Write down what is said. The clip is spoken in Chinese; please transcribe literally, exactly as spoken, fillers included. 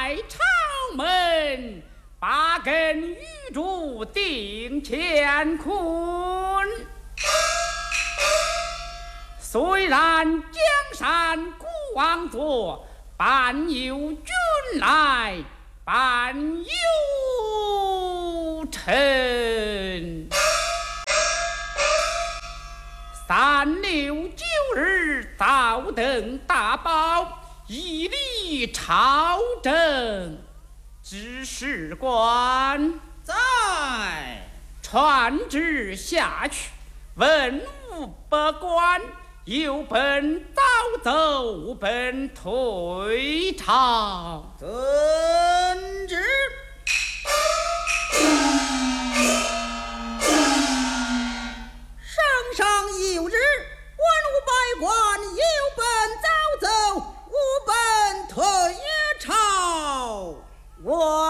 在朝门，八根玉柱顶乾坤。虽然江山孤王座，伴有君来伴有臣。三六九日早登大宝，以礼朝政。知事官在， 传旨下去，文武百官有本早奏，无本退朝。 遵旨。圣上有旨，文武百官有本早奏，无本退朝。我